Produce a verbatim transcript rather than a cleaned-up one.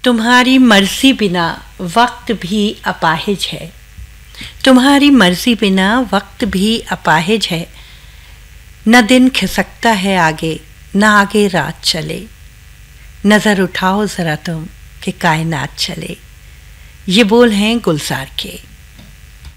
तुम्हारी मर्जी बिना वक्त भी अपाहिज है, तुम्हारी मर्जी बिना वक्त भी अपाहिज है। न दिन खिसकता है आगे, न आगे रात चले। नज़र उठाओ ज़रा तुम कि कायनात चले। ये बोल हैं गुलजार के।